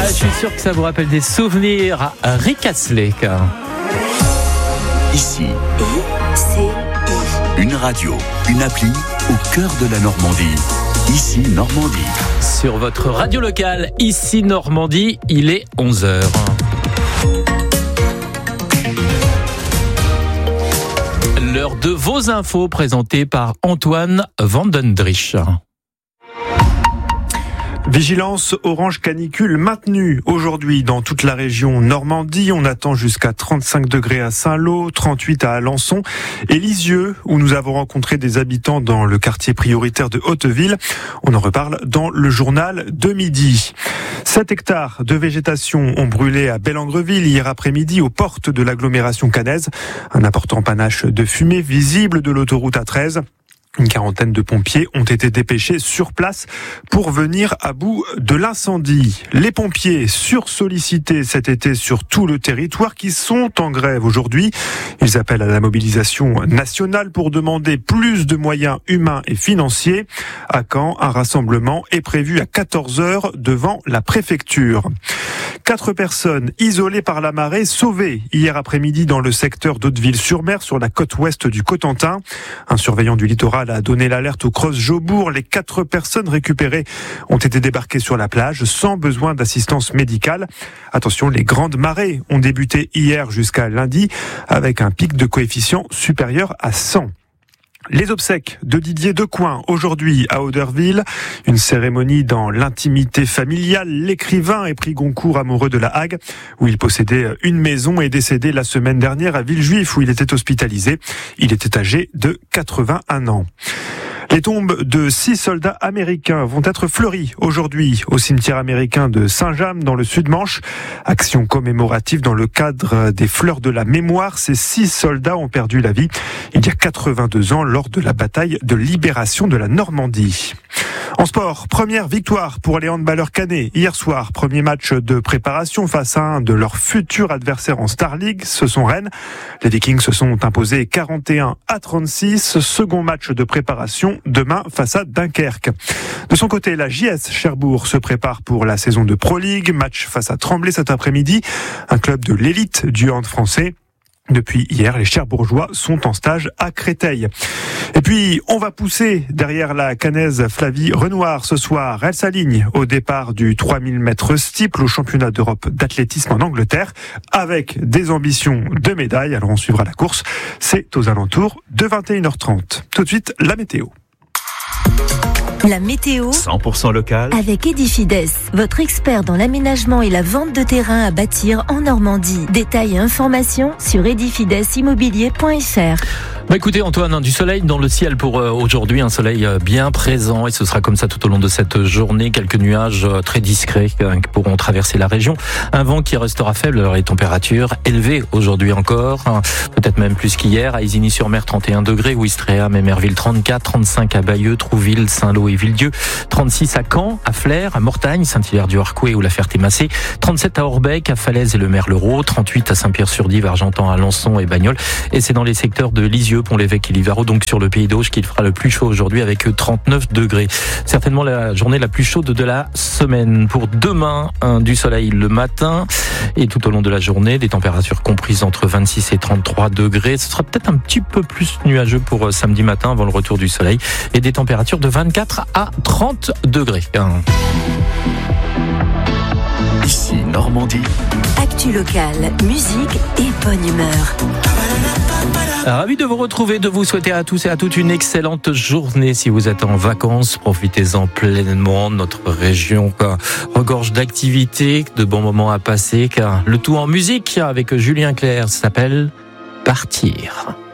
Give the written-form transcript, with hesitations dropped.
je suis sûr que ça vous rappelle des souvenirs. Rick Astley. Ici, une radio, une appli au cœur de la Normandie. Ici Normandie. Sur votre radio locale, ici Normandie, il est 11h. L'heure de vos infos présentées par Antoine Vandendrich. Vigilance orange canicule maintenue aujourd'hui dans toute la région Normandie. On attend jusqu'à 35 degrés à Saint-Lô, 38 à Alençon et Lisieux, où nous avons rencontré des habitants dans le quartier prioritaire de Hauteville. On en reparle dans le journal de midi. 7 hectares de végétation ont brûlé à Bellengreville hier après-midi aux portes de l'agglomération caennaise. Un important panache de fumée visible de l'autoroute A13. Une quarantaine de pompiers ont été dépêchés sur place pour venir à bout de l'incendie. Les pompiers sursollicités cet été sur tout le territoire qui sont en grève aujourd'hui. Ils appellent à la mobilisation nationale pour demander plus de moyens humains et financiers. À Caen, un rassemblement est prévu à 14h devant la préfecture. 4 personnes isolées par la marée sauvées hier après-midi dans le secteur d'Hauteville-sur-Mer sur la côte ouest du Cotentin. Un surveillant du littoral a donné l'alerte au Creuse-Jaubourg. Les 4 personnes récupérées ont été débarquées sur la plage sans besoin d'assistance médicale. Attention, les grandes marées ont débuté hier jusqu'à lundi avec un pic de coefficient supérieur à 100. Les obsèques de Didier Decoing aujourd'hui à Auderville. Une cérémonie dans l'intimité familiale. L'écrivain et prix Goncourt amoureux de La Hague, où il possédait une maison, est décédé la semaine dernière à Villejuif, où il était hospitalisé. Il était âgé de 81 ans. Les tombes de 6 soldats américains vont être fleuries aujourd'hui au cimetière américain de Saint-James dans le Sud-Manche. Action commémorative dans le cadre des Fleurs de la Mémoire. Ces 6 soldats ont perdu la vie il y a 82 ans lors de la bataille de libération de la Normandie. En sport, première victoire pour les handballeurs caennais hier soir. Premier match de préparation face à un de leurs futurs adversaires en Star League, ce sont Rennes. Les Vikings se sont imposés 41-36. Second match de préparation demain face à Dunkerque. De son côté, la JS Cherbourg se prépare pour la saison de Pro League. Match face à Tremblay cet après-midi, un club de l'élite du hand français. Depuis hier, les Cherbourgeois sont en stage à Créteil. Et puis, on va pousser derrière la caennaise Flavie Renoir ce soir. Elle s'aligne au départ du 3000 mètres steeple au championnat d'Europe d'athlétisme en Angleterre avec des ambitions de médaille. Alors on suivra la course. C'est aux alentours de 21h30. Tout de suite, la météo. La météo 100% local avec Edifides, votre expert dans l'aménagement et la vente de terrain à bâtir en Normandie. Détails et informations sur edifidesimmobilier.fr. Écoutez Antoine, du soleil dans le ciel pour aujourd'hui, un soleil bien présent et ce sera comme ça tout au long de cette journée. Quelques nuages très discrets qui pourront traverser la région. Un vent qui restera faible, alors les températures élevées aujourd'hui encore, peut-être même plus qu'hier. À Isigny-sur-Mer 31 degrés, Ouistreham et Merville 34, 35 à Bayeux, Trouville, Saint-Lô et Villedieu, 36 à Caen, à Flers, à Mortagne, Saint-Hilaire-du-Harcouët ou la Ferté-Massé, 37 à Orbec, à Falaise et le Merlereau, 38 à Saint-Pierre-sur-Dive, Argentan, Alençon et Bagnols. Et c'est dans les secteurs de Lisieux, Pont-l'Évêque et Livarot, donc sur le Pays d'Auge, qu'il fera le plus chaud aujourd'hui avec 39 degrés. Certainement la journée la plus chaude de la semaine. Pour demain, du soleil le matin et tout au long de la journée, des températures comprises entre 26 et 33 degrés. Ce sera peut-être un petit peu plus nuageux pour samedi matin avant le retour du soleil et des températures de 24 à 30 degrés. Ici Normandie. Actu locale, musique et bonne humeur. Ravi de vous retrouver, de vous souhaiter à tous et à toutes une excellente journée. Si vous êtes en vacances, profitez-en pleinement. Notre région regorge d'activités, de bons moments à passer. Le tout en musique avec Julien Clerc, ça s'appelle Partir.